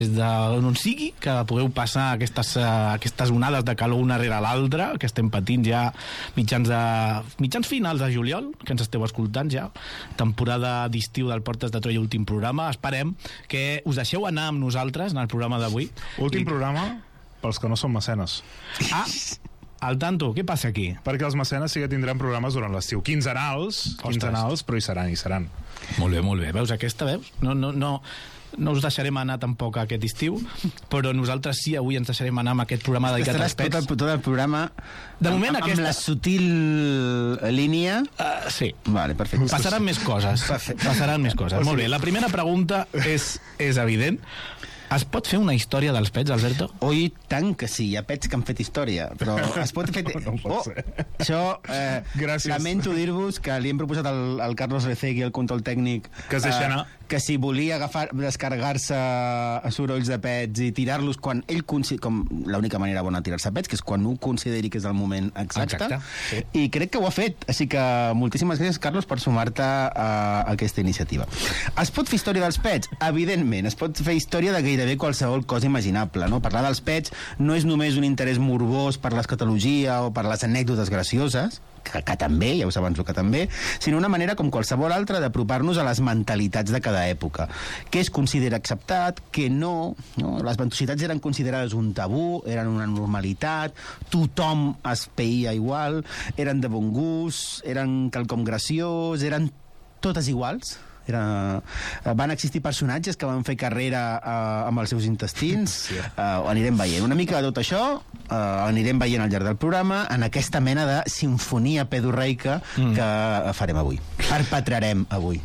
d'on sigui, que pugueu passar aquestes onades de calor una rere l'altra, que estem patint ja mitjans finals de juliol, que ens esteu escoltant ja, temporada d'estiu del Portes de Troia, últim programa. Esperem que us deixeu anar amb nosaltres en el programa d'avui. Últim programa pels que no són mecenes. Al tanto, què passa aquí? Perquè els mecenes sí que tindran programes durant l'estiu. Quinzenals, però hi seran. Molt bé. Veus aquesta, veus? No us deixarem anar tampoc aquest estiu, però nosaltres sí, avui ens deixarem anar amb aquest programa dedicat als pets. Tot el programa de moment amb la sutil línia. Sí. Vale, perfecte. Passaran més coses. Molt bé, la primera pregunta és evident. Es pot fer una història dels pets, Alberto? Oi, tant que sí, hi ha pets que han fet història, però es pot fer... No pot ser. Això, gràcies. Lamento dir-vos que li hem proposat al Carlos Recegui, el control tècnic, que es deixa anar, que si volia descarregar-se sorolls de pets i tirar-los quan ell com l'única manera bona de tirar-se pets, que és quan ho consideri que és el moment exacte. Sí. I crec que ho ha fet, així que moltíssimes gràcies, Carlos, per sumar-te a aquesta iniciativa. Es pot fer història dels pets? Evidentment, es pot fer història de gairebé qualsevol cosa imaginable, no? Parlar dels pets no és només un interès morbós per l'escatologia o per les anècdotes gracioses, que també, ja us avanço que també, sinó una manera com qualsevol altra d'apropar-nos a les mentalitats de cada època. Què es considera acceptat, què no? Les ventositats eren considerades un tabú, eren una normalitat, tothom es peïa igual, eren de bon gust, eren quelcom graciós, eren totes iguals. Van existir personatges que van fer carrera amb els seus intestins. Sí. Anirem veient una mica de tot això, anirem veient al llarg del programa en aquesta mena de sinfonia pedorreica que farem avui, perpetrarem avui.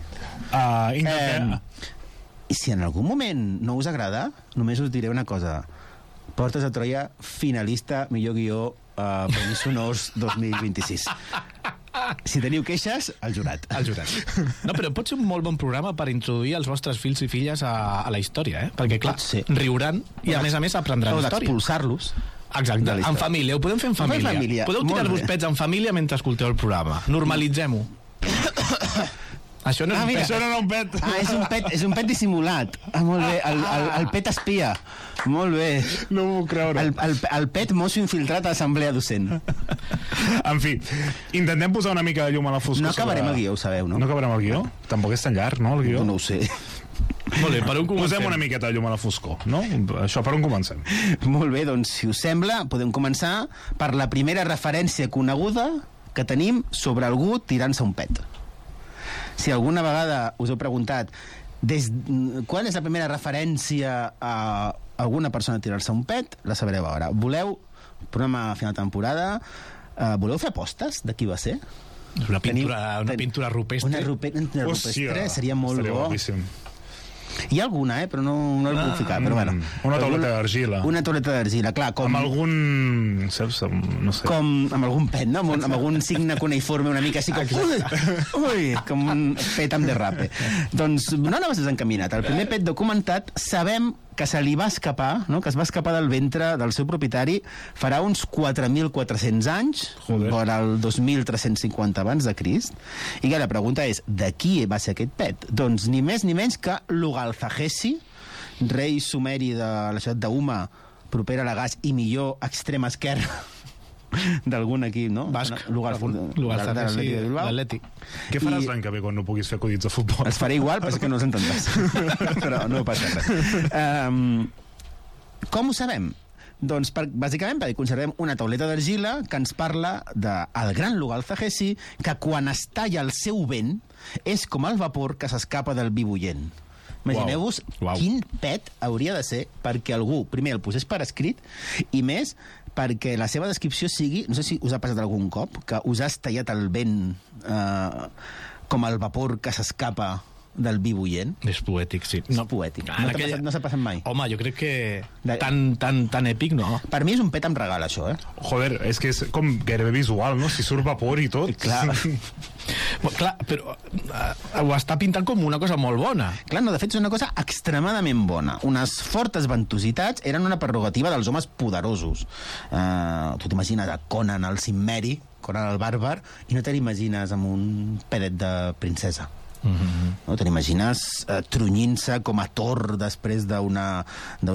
I si en algun moment no us agrada, només us diré una cosa: Portes de Troia, finalista millor guió Premis Sonors 2026. Si teniu queixes, al jurat. No, però pot ser un molt bon programa per introduir els vostres fills i filles a la història, perquè clar, riuran i a més aprendran història. O d'expulsar-los. Exacte, en família, ho podem fer en família. Podeu tirar-vos pets en família mentre escolteu el programa. Normalitzem-ho. Això no era un pet. És un pet dissimulat. Molt bé, el pet espia. Molt bé. No m'ho puc creure. El pet mosso infiltrat a l'assemblea docent. En fi, intentem posar una mica de llum a la foscor. No acabarem el guió, ho sabeu, no? No acabarem el guió? Tampoc és tan llarg, no, el guió? No ho sé. Molt bé, per on comencem? Posem una miqueta de llum a la foscor, no? Això, per on comencem? Molt bé, doncs, si us sembla, podem començar per la primera referència coneguda que tenim sobre algú tirant-se un pet. Si alguna vegada us heu preguntat quan és la primera referència a alguna persona a tirar-se un pet, la sabreu ara. Voleu, programa a final de temporada, voleu fer apostes de qui va ser? Una pintura rupestre. Una rupestre seria molt bo. Guapíssim. Hi ha alguna, però no la puc ficar, però bueno. Una tauleta d'argila. Una tauleta d'argila, clar. Amb algun... saps? No sé. Com amb algun pet, no? Amb algun signe cuneïforme una mica així com... Ui, com un pet amb derrape. Doncs no anaves desencaminat. El primer pet documentat sabem que se li va escapar, no? Que es va escapar del ventre del seu propietari farà uns 4.400 anys, vora el 2.350 abans de Crist. I que la pregunta és, de qui va ser aquest pet? Doncs ni més ni menys que Lugalzagesi, rei sumeri de la ciutat d'Uma, propera a Lagàs i millor extrema esquerra d'algun equip, no? Basc. Lugalzagesi de l'Atlètic. Què faràs l'any que ve quan no puguis fer acudits de futbol? Els faré igual, però és que no els entendràs. Però no passa res. Com ho sabem? Doncs bàsicament perquè conservem una tauleta d'argila que ens parla del gran Lugalzagesi, que quan es talla el seu vent és com el vapor que s'escapa del vi bullent. Imagineu-vos quin pet hauria de ser perquè algú, primer, el posés per escrit, i més, perquè la seva descripció sigui, no sé si us ha passat algun cop, que us has tallat el vent com el vapor que s'escapa del vi bullent. És poètic, sí. És poètic. No s'ha passat mai. Home, jo crec que tan èpic, no? Per mi és un pet amb regal, això, Joder, és que és com gairebé visual, no? Si surt vapor i tot. Clar. Clar, però ho està pintant com una cosa molt bona. Clar, no, de fet és una cosa extremadament bona. Unes fortes ventositats eren una prerrogativa dels homes poderosos. Tu t'imagines a Conan el Cimmeri, Conan el bàrbar, i no te l'imagines amb un pedet de princesa. No? Te l'imagines trunyint-se com a Thor després d'una